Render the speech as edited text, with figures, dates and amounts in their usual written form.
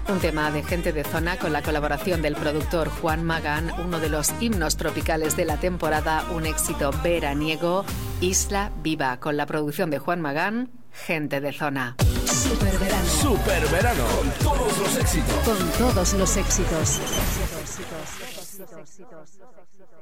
Un tema de Gente de Zona con la colaboración del productor Juan Magán, uno de los himnos tropicales de la temporada, un éxito veraniego, Isla Viva, con la producción de Juan Magán, Gente de Zona. Superverano. Superverano, con todos los éxitos. Con todos los éxitos.